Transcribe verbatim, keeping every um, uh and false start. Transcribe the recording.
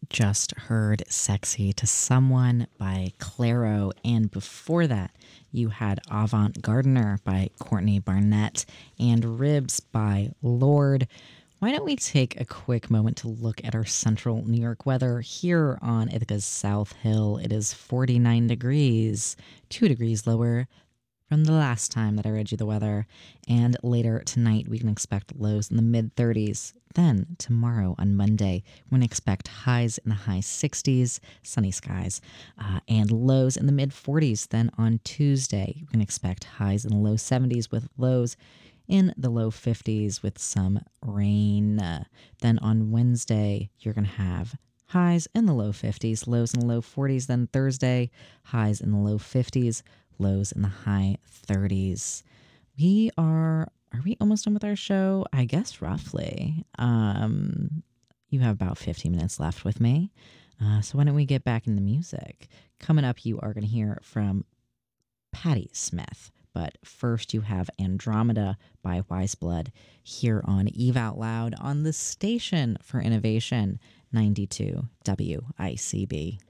just heard Sexy to Someone by Clairo. And before that, you had Avant Gardener by Courtney Barnett and Ribs by Lord. Why don't we take a quick moment to look at our central New York weather here on Ithaca's South Hill? It is forty-nine degrees, two degrees lower from the last time that I read you the weather. And later tonight, we can expect lows in the mid thirties. Then tomorrow on Monday, we can expect highs in the high sixties, sunny skies, uh, and lows in the mid forties. Then on Tuesday, we can expect highs in the low seventies with lows in the low fifties with some rain. Uh, then on Wednesday, you're going to have highs in the low fifties, lows in the low forties. Then Thursday, highs in the low fifties, lows in the high thirties. We are, are we almost done with our show? I guess roughly. Um, you have about fifteen minutes left with me. Uh, so why don't we get back in the music? Coming up, you are going to hear from Patti Smith. But first, you have Andromeda by Wise Blood here on Eve Out Loud on the Station for Innovation, ninety-two W I C B.